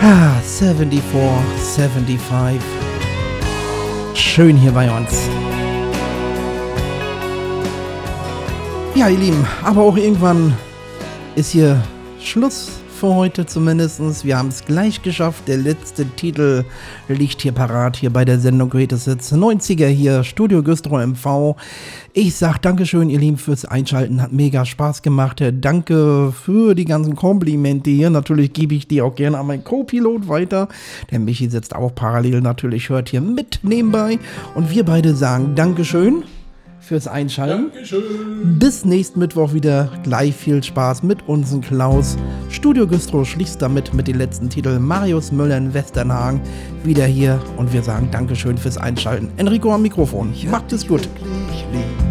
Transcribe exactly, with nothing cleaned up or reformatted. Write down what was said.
Ah, vierundsiebzig, fünfundsiebzig. Schön hier bei uns. Ja, ihr Lieben, aber auch irgendwann ist hier Schluss für heute zumindest. Wir haben es gleich geschafft. Der letzte Titel liegt hier parat, hier bei der Sendung Greatest Hits neunziger hier, Studio Güstrow M V. Ich sag Dankeschön, ihr Lieben, fürs Einschalten. Hat mega Spaß gemacht. Danke für die ganzen Komplimente hier. Natürlich gebe ich die auch gerne an meinen Co-Pilot weiter. Der Michi sitzt auch parallel natürlich, hört hier mit nebenbei. Und wir beide sagen Dankeschön fürs Einschalten. Dankeschön. Bis nächsten Mittwoch wieder. Gleich viel Spaß mit uns, Klaus. Studio Güstrow schließt damit mit den letzten Titeln. Marius Müller in Westernhagen wieder hier. Und wir sagen Dankeschön fürs Einschalten. Enrico am Mikrofon. Macht es gut.